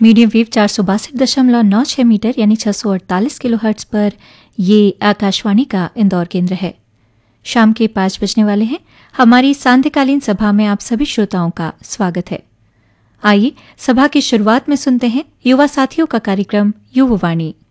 Medium wave 462.96 metre यानी 648 kilohertz पर ये आकाशवाणी का इंदौर केंद्र है। शाम के 5 बजने वाले हैं। हमारी सांध्यकालीन सभा में आप सभी श्रोताओं का स्वागत है। आइए सभा की शुरुआत में सुनते हैं युवा साथियों का कार्यक्रम युववाणी।